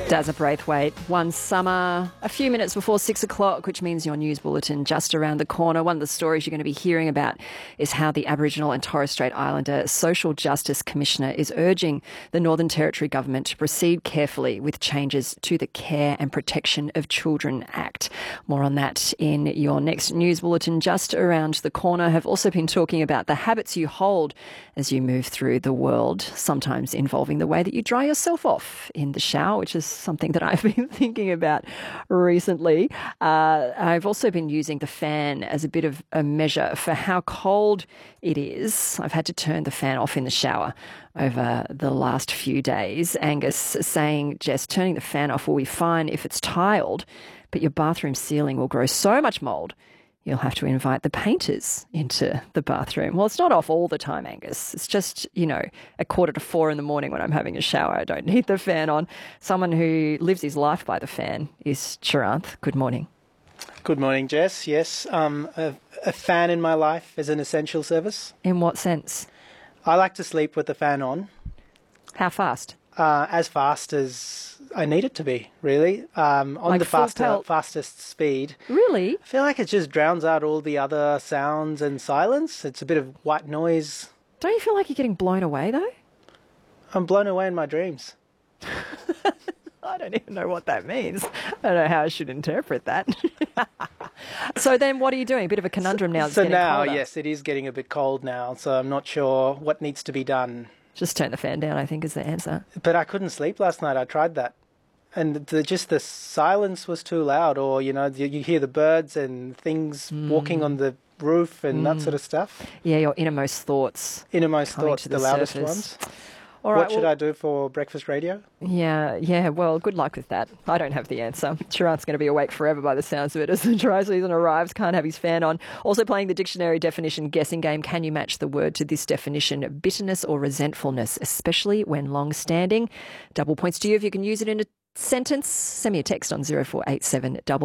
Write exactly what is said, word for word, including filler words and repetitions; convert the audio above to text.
Dazza Braithwaite, one summer, a few minutes before six o'clock, which means your news bulletin just around the corner. One of the stories you're going to be hearing about is how the Aboriginal and Torres Strait Islander Social Justice Commissioner is urging the Northern Territory Government to proceed carefully with changes to the Care and Protection of Children Act. More on that in your next news bulletin just around the corner. Have also been talking about the habits you hold as you move through the world, sometimes involving the way that you dry yourself off in the shower, which is something that I've been thinking about recently. Uh, I've also been using the fan as a bit of a measure for how cold it is. I've had to turn the fan off in the shower over the last few days. Angus saying, Jess, turning the fan off will be fine if it's tiled, but your bathroom ceiling will grow so much mould you'll have to invite the painters into the bathroom. Well, it's not off all the time, Angus. It's just, you know, a quarter to four in the morning when I'm having a shower. I don't need the fan on. Someone who lives his life by the fan is Chiranth. Good morning. Good morning, Jess. Yes, um, a, a fan in my life is an essential service. In what sense? I like to sleep with the fan on. How fast? Uh, as fast as I need it to be, really. Um, on Like the full faster, pelt? fastest speed. Really? I feel like it just drowns out all the other sounds and silence. It's a bit of white noise. Don't you feel like you're getting blown away, though? I'm blown away in my dreams. I don't even know what that means. I don't know how I should interpret that. So then what are you doing? A bit of a conundrum now. It's so getting now, colder. yes, it is getting a bit cold now, so I'm not sure what needs to be done. Just turn the fan down, I think, is the answer. But I couldn't sleep last night. I tried that. And the, just the silence was too loud, or, you know, you, you hear the birds and things mm. walking on the roof and mm. that sort of stuff. Yeah, your innermost thoughts. Innermost thoughts, the, the loudest ones. All right, what should well, I do for breakfast radio? Yeah, yeah, well, good luck with that. I don't have the answer. Chiranth's going to be awake forever by the sounds of it as the dry season arrives. Can't have his fan on. Also playing the dictionary definition guessing game. Can you match the word to this definition? Bitterness or resentfulness, especially when long-standing. Double points to you if you can use it in a sentence. Send me a text on zero four eight seven double